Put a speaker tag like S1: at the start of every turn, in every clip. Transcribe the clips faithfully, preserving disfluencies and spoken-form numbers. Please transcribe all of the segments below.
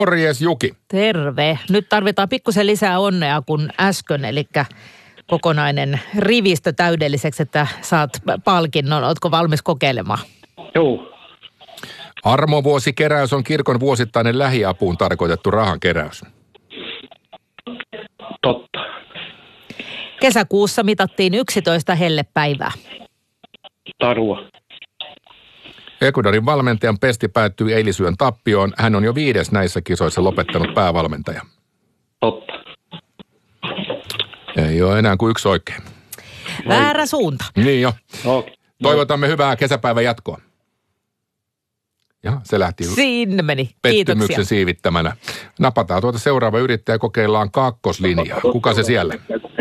S1: Morjes Juki.
S2: Terve. Nyt tarvitaan pikkusen lisää onnea kuin äsken, eli kokonainen rivistö täydelliseksi, että saat palkinnon. Ootko valmis kokeilemaan?
S3: Joo.
S1: Armovuosikeräys on kirkon vuosittainen lähiapuun tarkoitettu rahankeräys.
S3: Totta.
S2: Kesäkuussa mitattiin yksitoista hellepäivää.
S3: Tarua.
S1: Ecuadorin valmentajan pesti päättyi eilisyön tappioon. Hän on jo viides näissä kisoissa lopettanut päävalmentaja.
S3: Totta.
S1: Ei ole enää kuin yksi oikein.
S2: Väärä suunta.
S1: Niin jo.
S3: Okay.
S1: Toivotamme hyvää kesäpäivän jatkoa. Ja se lähti
S2: Siinä meni.
S1: pettymyksen
S2: Kiitoksia.
S1: siivittämänä. Napataan tuota seuraava yrittäjä, kokeillaan kakkoslinjaa. Kuka se siellä?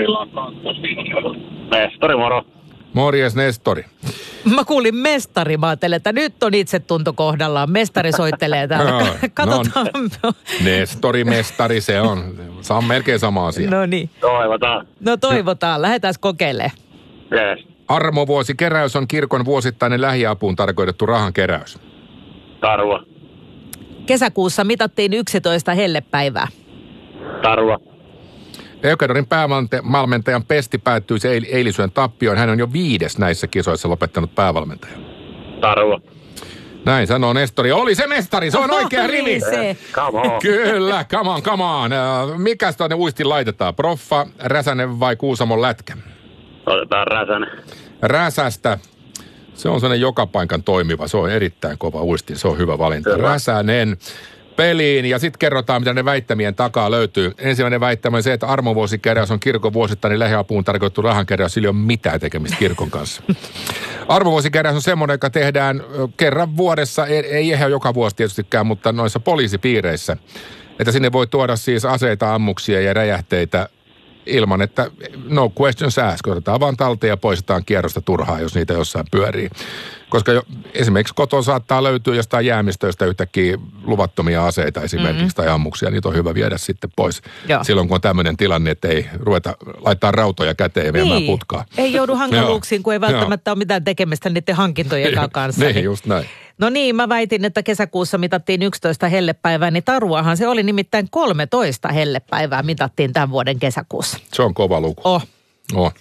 S3: Nestori, moro.
S1: Morjes Nestori.
S2: Mä kuulin mestari, mä ajattelin, että nyt on itsetunto kohdallaan. Mestari soittelee täällä.
S1: No,
S2: Katsotaan.
S1: no, Nestori, mestari, se on. Se on melkein sama asia.
S2: No niin.
S3: Toivotaan.
S2: No toivotaan. Lähdetään kokeilemaan.
S3: Jees.
S1: Armovuosikeräys on kirkon vuosittainen lähiapuun tarkoitettu rahankeräys.
S3: Tarua.
S2: Kesäkuussa mitattiin yksitoista hellepäivää.
S3: Tarua.
S1: Ecuadorin päävalmentajan pesti päättyi se eil- eilisyön tappioon. Hän on jo viides näissä kisoissa lopettanut päävalmentaja.
S3: Tarua.
S1: Näin sanoo Nestori. Oli se mestari, se on oikea
S2: Oli
S1: rivi.
S2: se.
S3: Come on.
S1: Kyllä, come on, come on. Äh, Mikäs tuonne uistin laitetaan? Proffa, Räsänen vai Kuusamon lätkä?
S3: Otetaan Räsänen.
S1: Räsästä. Se on sellainen joka paikan toimiva. Se on erittäin kova uistin. Se on hyvä valinta.
S3: Kyllä.
S1: Räsänen peliin ja sitten kerrotaan, mitä ne väittämien takaa löytyy. Ensimmäinen väittämä on se, että armovuosikeräys on kirkon vuosittainen lähiapuun tarkoitettu rahankeräys. Sillä ei ole mitään tekemistä kirkon kanssa. Armovuosikeräys on semmoinen, joka tehdään kerran vuodessa, ei, ei ihan joka vuosi tietystikään, mutta noissa poliisipiireissä. Että sinne voi tuoda siis aseita, ammuksia ja räjähteitä ilman, että no questions asked. Otetaan vaan talteen ja poistetaan kierrosta turhaa, jos niitä jossain pyörii. Koska jo, esimerkiksi kotoa saattaa löytyä jostain jäämistöistä yhtäkkiä luvattomia aseita esimerkiksi mm-hmm. tai ammuksia. Niitä on hyvä viedä sitten pois. Joo. Silloin kun on tämmöinen tilanne, että ei ruveta laittaa rautoja käteen ja viemään
S2: Niin.
S1: putkaa.
S2: Ei joudu hankaluuksiin, kun ei välttämättä ole mitään tekemistä niiden hankintojen kanssa.
S1: Niin, just näin.
S2: No niin, mä väitin, että kesäkuussa mitattiin yksitoista hellepäivää, niin taruahan se oli nimittäin kolmetoista hellepäivää mitattiin tämän vuoden kesäkuussa.
S1: Se on kova luku.
S2: Oh.
S1: Oh.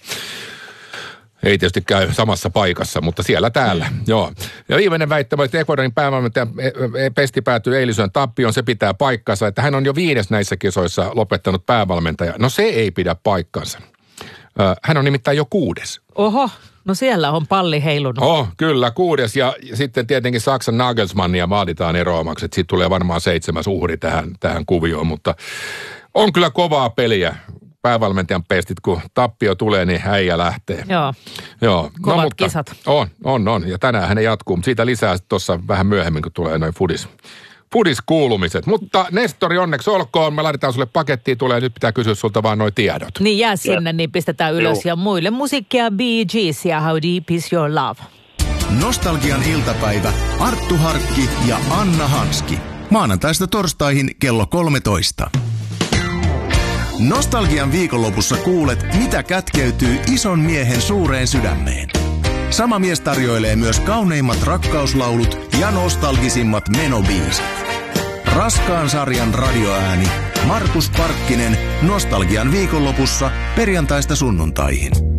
S1: Ei tietysti käy samassa paikassa, mutta siellä täällä. Mm. Joo. Ja viimeinen väittämä, että Ecuadorin päävalmentaja pesti päätyy eilisyön tappioon, se pitää paikkansa, että hän on jo viides näissä kisoissa lopettanut päävalmentaja. No se ei pidä paikkansa. Hän on nimittäin jo kuudes.
S2: Oho, no siellä on palli heilunut.
S1: Oh, kyllä, kuudes. Ja, ja sitten tietenkin Saksan Nagelsmannia vaaditaan eroamaksi, että siitä tulee varmaan seitsemäs uhri tähän, tähän kuvioon, mutta on kyllä kovaa peliä. Päävalmentajan pestit, kun tappio tulee, niin äijä lähtee.
S2: Joo,
S1: Joo.
S2: kovat
S1: no, mutta
S2: kisat.
S1: On, on, on. Ja tänään ne jatkuu. Siitä lisää tuossa vähän myöhemmin, kun tulee noin fudis. Fudis-kuulumiset. Mutta Nestori, onneksi olkoon. Me laitetaan sulle pakettiin, tulee. Nyt pitää kysyä sulta vaan noi tiedot.
S2: Niin jää sinne, niin pistetään ylös.
S3: Joo.
S2: Ja muille musiikkia Bee Gees ja How Deep Is Your Love.
S4: Nostalgian iltapäivä. Arttu Harkki ja Anna Hanski. Maanantaista torstaihin kello kolmetoista. Nostalgian viikonlopussa kuulet, mitä kätkeytyy ison miehen suureen sydämeen. Sama mies tarjoilee myös kauneimmat rakkauslaulut ja nostalgisimmat menobiisit. Raskaan sarjan radioääni Markus Parkkinen Nostalgian viikonlopussa perjantaista sunnuntaihin.